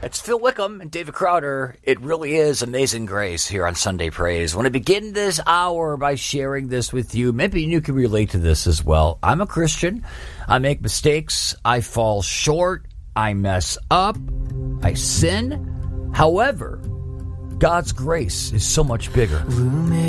It's Phil Wickham and David Crowder. It really is Amazing Grace here on Sunday Praise. I want to begin this hour by sharing this with you. Maybe you can relate to this as well. I'm a Christian. I make mistakes. I fall short. I mess up. I sin. However, God's grace is so much bigger.